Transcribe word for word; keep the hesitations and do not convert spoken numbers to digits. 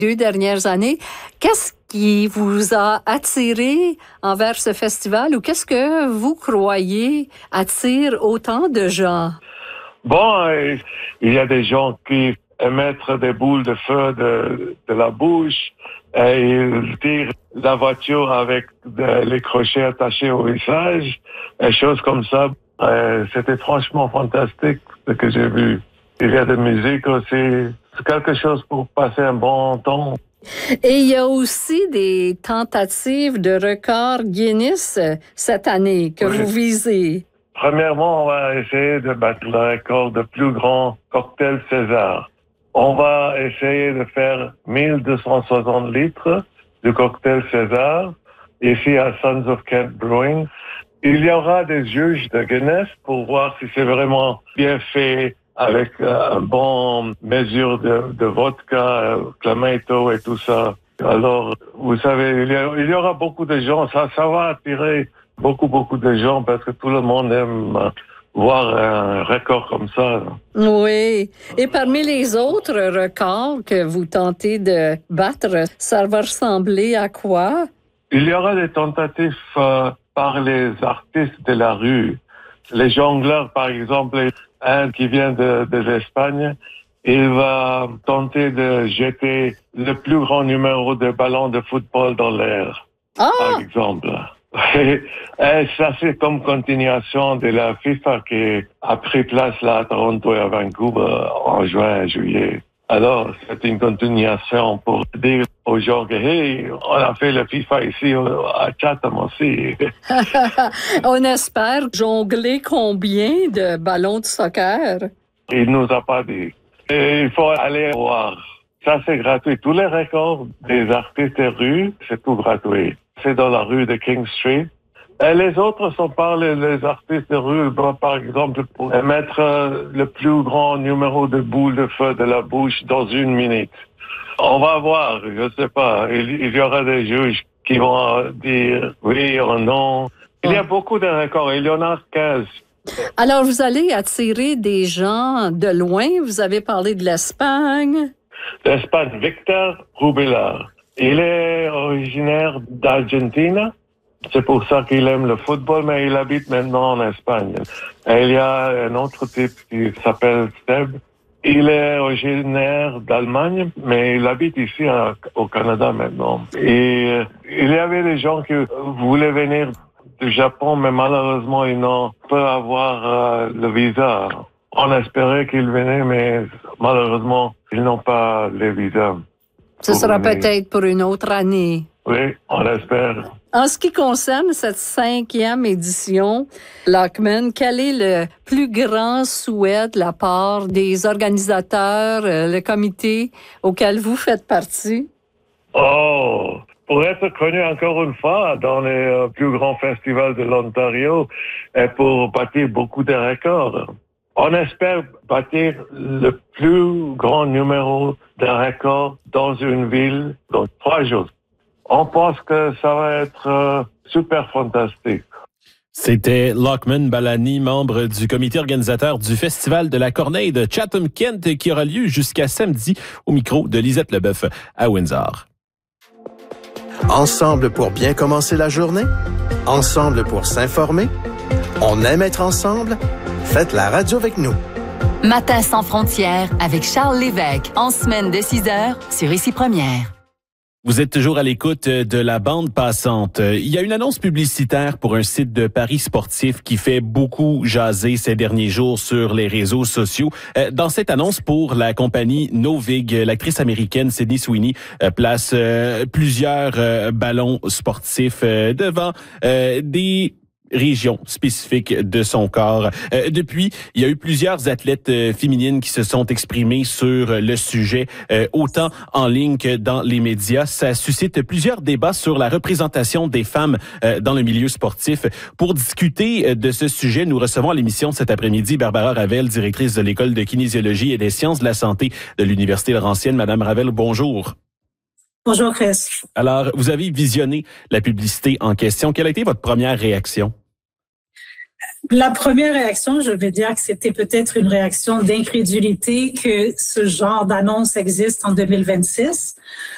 deux dernières années. Qu'est-ce qui vous a attiré envers ce festival ou qu'est-ce que vous croyez attire autant de gens? Bon, euh, il y a des gens qui émettent des boules de feu de, de la bouche et ils tirent la voiture avec de, les crochets attachés au visage, et choses comme ça. Euh, c'était franchement fantastique ce que j'ai vu. Il y a de musique aussi. C'est quelque chose pour passer un bon temps. Et il y a aussi des tentatives de record Guinness cette année que oui. vous visez. Premièrement, on va essayer de battre le record de plus grand cocktail César. On va essayer de faire mille deux cent soixante litres de cocktail César ici à Sons of Kent Brewing. Il y aura des juges de Guinness pour voir si c'est vraiment bien fait avec euh, une bonne mesure de, de vodka, euh, clamato et tout ça. Alors, vous savez, il y, a, il y aura beaucoup de gens. Ça, ça va attirer beaucoup, beaucoup de gens parce que tout le monde aime euh, voir un record comme ça. Oui. Et parmi les autres records que vous tentez de battre, ça va ressembler à quoi? Il y aura des tentatives euh, par les artistes de la rue. Les jongleurs, par exemple, un qui vient de, de l'Espagne, il va tenter de jeter le plus grand numéro de ballons de football dans l'air, ah! par exemple. Et, et ça, c'est comme continuation de la FIFA qui a pris place là à Toronto et à Vancouver en juin et juillet. Alors, c'est une continuation pour dire aux gens que, hey, on a fait le FIFA ici à Chatham aussi. On espère jongler combien de ballons de soccer? Il nous a pas dit. Et il faut aller voir. Ça, c'est gratuit. Tous les records des artistes de rue, c'est tout gratuit. C'est dans la rue de King Street. Et les autres sont par les, les artistes de rue, par exemple, pour mettre le plus grand numéro de boules de feu de la bouche dans une minute. On va voir, je sais pas. Il, il y aura des juges qui vont dire oui ou non. Il y a beaucoup de records, il y en a quinze. Alors, vous allez attirer des gens de loin. Vous avez parlé de l'Espagne. L'Espagne, Victor Rubilar. Il est originaire d'Argentine. C'est pour ça qu'il aime le football, mais il habite maintenant en Espagne. Et il y a un autre type qui s'appelle Seb. Il est originaire d'Allemagne, mais il habite ici à, au Canada maintenant. Et euh, il y avait des gens qui voulaient venir du Japon, mais malheureusement, ils n'ont pas avoir euh, le visa. On espérait qu'ils venaient, mais malheureusement, ils n'ont pas le visa. Ce sera venir. Peut-être pour une autre année. Oui, on espère. En ce qui concerne cette cinquième édition, Lockman, quel est le plus grand souhait de la part des organisateurs, le comité auquel vous faites partie? Oh, pour être connu encore une fois dans les euh, plus grands festivals de l'Ontario et pour bâtir beaucoup de records. On espère bâtir le plus grand numéro de records dans une ville dans trois jours. On pense que ça va être euh, super fantastique. C'était Lockman Ballani, membre du comité organisateur du Festival de la Corneille de Chatham-Kent qui aura lieu jusqu'à samedi au micro de Lisette Leboeuf à Windsor. Ensemble pour bien commencer la journée? Ensemble pour s'informer? On aime être ensemble? Faites la radio avec nous. Matin sans frontières avec Charles Lévesque en semaine de six heures sur Ici Première. Vous êtes toujours à l'écoute de la bande passante. Il y a une annonce publicitaire pour un site de paris sportifs qui fait beaucoup jaser ces derniers jours sur les réseaux sociaux. Dans cette annonce pour la compagnie Novig, l'actrice américaine Sydney Sweeney place plusieurs ballons sportifs devant des région spécifique de son corps. Euh, depuis, il y a eu plusieurs athlètes euh, féminines qui se sont exprimées sur le sujet, euh, autant en ligne que dans les médias. Ça suscite plusieurs débats sur la représentation des femmes euh, dans le milieu sportif. Pour discuter de ce sujet, nous recevons à l'émission cet après-midi Barbara Ravel, directrice de l'École de kinésiologie et des sciences de la santé de l'Université Laurentienne. Madame Ravel, bonjour. Bonjour, Chris. Alors, vous avez visionné la publicité en question. Quelle a été votre première réaction? La première réaction, je vais dire que c'était peut-être une réaction d'incrédulité que ce genre d'annonce existe en deux mille vingt-six.